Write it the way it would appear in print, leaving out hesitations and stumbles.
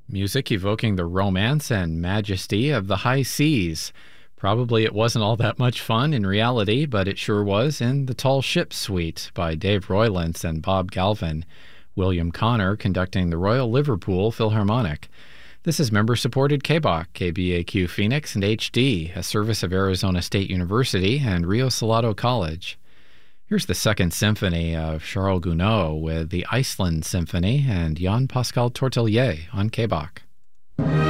Music evoking the romance and majesty of the high seas. Probably it wasn't all that much fun in reality, but it sure was in The Tall Ship Suite by Dave Roylance and Bob Galvin. William Connor conducting the Royal Liverpool Philharmonic. This is member-supported KBOC, KBAQ Phoenix, and HD, a service of Arizona State University and Rio Salado College. Here's the Second Symphony of Charles Gounod with the Iceland Symphony and Jan Pascal Tortelier on KBOC.